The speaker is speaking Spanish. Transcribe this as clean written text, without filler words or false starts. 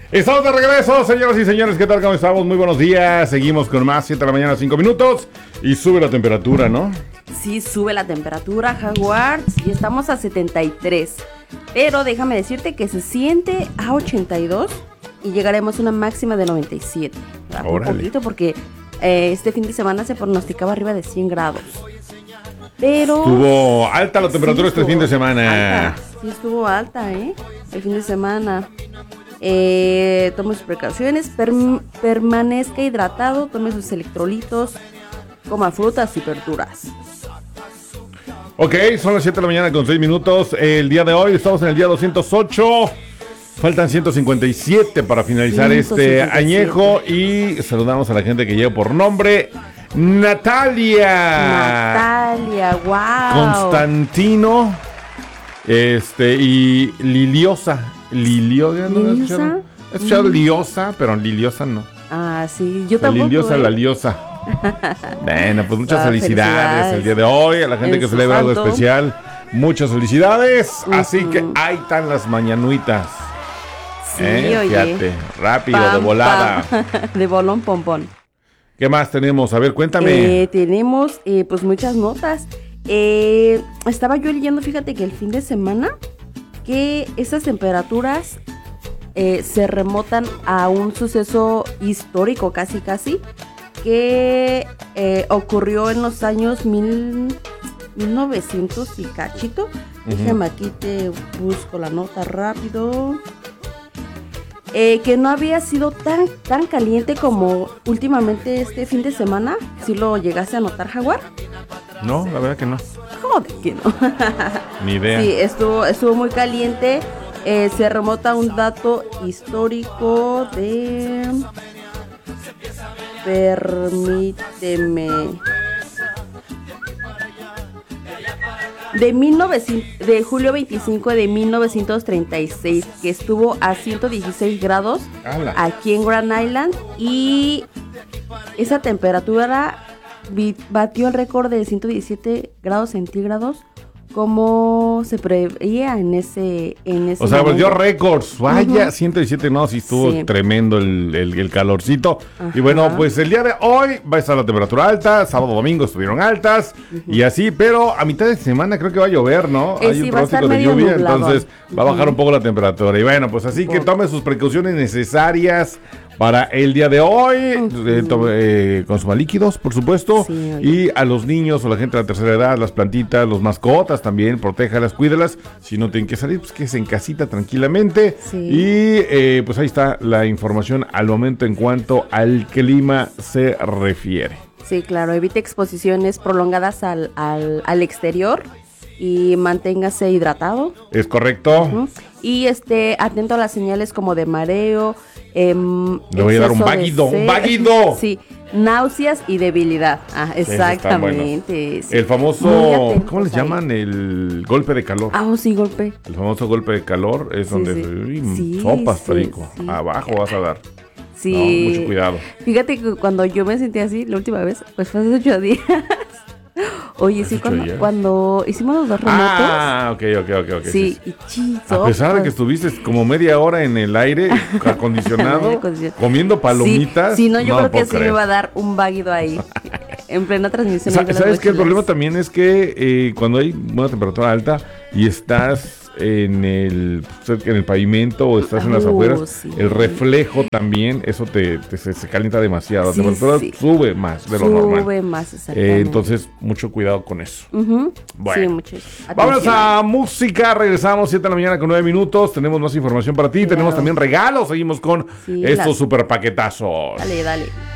Estamos de regreso, señoras y señores, ¿qué tal? ¿Cómo estamos? Muy buenos días, seguimos con más, 7 de la mañana, 5 minutos, y sube la temperatura, ¿no? Sí, sube la temperatura, Jaguar, y estamos a 73, pero déjame decirte que se siente a 82 y llegaremos a una máxima de 97. Un poquito porque este fin de semana se pronosticaba arriba de 100 grados. Pero estuvo alta la temperatura este fin de semana. Alta. Sí, estuvo alta, el fin de semana. Tome sus precauciones, permanezca hidratado, tome sus electrolitos, coma frutas y verduras. Ok, son las 7 de la mañana con 6 minutos. El día de hoy estamos en el día 208. Faltan 157 para finalizar 157. Este añejo. Y saludamos a la gente que llega por nombre. Natalia, wow. Constantino. Y Liliosa. ¿Liliosa? He escuchado Liliosa, pero Liliosa no. Ah, sí, yo tampoco. Liliosa, la Liosa. Bueno, pues muchas felicidades el día de hoy. A la gente que celebra algo especial, muchas felicidades. Así que ahí están las mañanuitas. Sí, oye. Fíjate, rápido, de volada. De bolón pompón. ¿Qué más tenemos? A ver, cuéntame. Tenemos pues muchas notas. Estaba yo leyendo, fíjate que el fin de semana, que esas temperaturas se remontan a un suceso histórico casi, que ocurrió en los años 1900 y cachito. Déjame aquí, te busco la nota rápido. Que no había sido tan caliente como últimamente este fin de semana. ¿Sí lo llegaste a notar, Jaguar? No, la verdad que no. Joder, que no. Ni idea. Sí, estuvo muy caliente. Se remonta a un dato histórico de... Permíteme. De julio 25 de 1936, que estuvo a 116 grados aquí en Grand Island, y esa temperatura batió el récord de 117 grados centígrados como se preveía en ese o sea, volvió récords. Vaya, 117, no, sí estuvo tremendo el calorcito. Ajá. Y bueno, pues el día de hoy va a estar la temperatura alta, sábado, domingo estuvieron altas, y así, pero a mitad de semana creo que va a llover, ¿no? Hay un pronóstico de lluvia, nublado. Entonces va a bajar un poco la temperatura. Y bueno, pues así que tome sus precauciones necesarias para el día de hoy. Consuma líquidos, por supuesto, y a los niños o la gente de la tercera edad, las plantitas, los mascotas también, protéjalas, cuídalas. Si no tienen que salir, pues quédense en casita tranquilamente. Y pues ahí está la información al momento en cuanto al clima se refiere. Sí, claro, evite exposiciones prolongadas al exterior y manténgase hidratado. Es correcto. Y atento a las señales como de mareo. Le voy a dar un váguido. Sí, náuseas y debilidad. Exactamente. Sí. El famoso, ¿cómo les llaman? El golpe de calor. Sí, golpe. El famoso golpe de calor es donde sopas, perico. Abajo vas a dar. Sí. No, mucho cuidado. Fíjate que cuando yo me sentí así la última vez, pues fue hace 8 días. Oye, sí, cuando hicimos los dos remotos. Ok. Sí, y a pesar de que estuviste como media hora en el aire acondicionado, comiendo palomitas. Sí, yo creo que sí me va a dar un váguido ahí, en plena transmisión. ¿Sabes qué? El problema también es que cuando hay una temperatura alta y estás en el pavimento o estás en las afueras, el reflejo también, eso se calienta demasiado. La temperatura sube más de lo normal. Sube más, exactamente. Entonces, mucho cuidado con eso. Bueno, sí, mucho. Vámonos a música. Regresamos 7 de la mañana con 9 minutos. Tenemos más información para ti. Tenemos también regalos. Seguimos con estos super paquetazos. Dale.